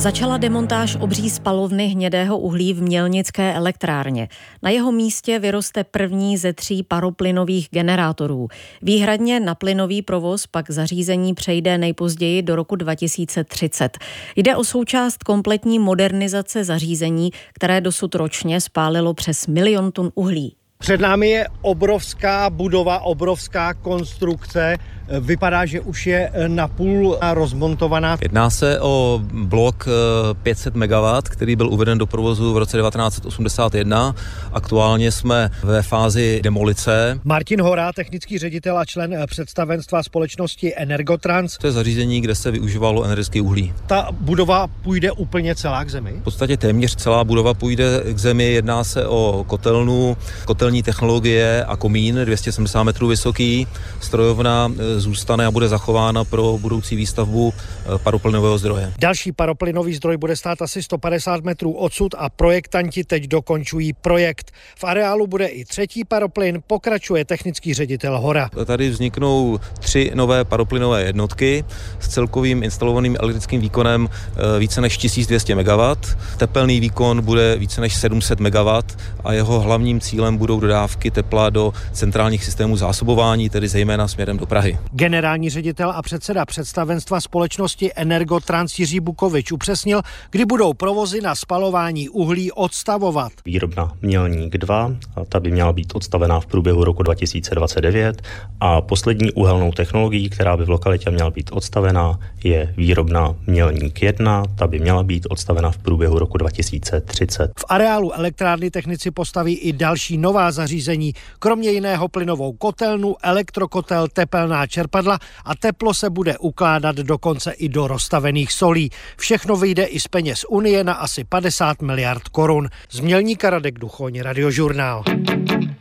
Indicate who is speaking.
Speaker 1: Začala demontáž obří spalovny hnědého uhlí v Mělnické elektrárně. Na jeho místě vyroste první ze 3 paroplynových generátorů. Výhradně na plynový provoz pak zařízení přejde nejpozději do roku 2030. Jde o součást kompletní modernizace zařízení, které dosud ročně spálilo přes 1 000 000 tun uhlí.
Speaker 2: Před námi je obrovská budova, obrovská konstrukce. Vypadá, že už je napůl rozmontovaná.
Speaker 3: Jedná se o blok 500 MW, který byl uveden do provozu v roce 1981. Aktuálně jsme ve fázi demolice.
Speaker 2: Martin Hora, technický ředitel a člen představenstva společnosti Energotrans.
Speaker 3: To je zařízení, kde se využívalo energetické uhlí.
Speaker 2: Ta budova půjde úplně celá k zemi?
Speaker 3: V podstatě téměř celá budova půjde k zemi. Jedná se o kotelnu, kotelní technologie a komín 270 metrů vysoký. Strojovna zůstane a bude zachována pro budoucí výstavbu paroplynového zdroje.
Speaker 2: Další paroplynový zdroj bude stát asi 150 metrů odsud a projektanti teď dokončují projekt. V areálu bude i 3. paroplyn, pokračuje technický ředitel Hora.
Speaker 3: Tady vzniknou 3 nové paroplynové jednotky s celkovým instalovaným elektrickým výkonem více než 1200 MW. Tepelný výkon bude více než 700 MW a jeho hlavním cílem budou dodávky tepla do centrálních systémů zásobování, tedy zejména směrem do Prahy.
Speaker 2: Generální ředitel a předseda představenstva společnosti Energotrans Jiří Bukovič upřesnil, kdy budou provozy na spalování uhlí odstavovat.
Speaker 4: Výrobna Mělník 2, ta by měla být odstavená v průběhu roku 2029 a poslední uhelnou technologií, která by v lokalitě měla být odstavená, je výrobna Mělník 1, ta by měla být odstavena v průběhu roku 2030.
Speaker 2: V areálu elektrárny technici postaví i další nová zařízení, kromě jiného plynovou kotelnu, elektrokotel, tepelná čerpadla a teplo se bude ukládat dokonce i do roztavených solí. Všechno vyjde i z peněz Unie na asi 50 miliard korun. Z Mělníka Radek Duchoň, Radiožurnál.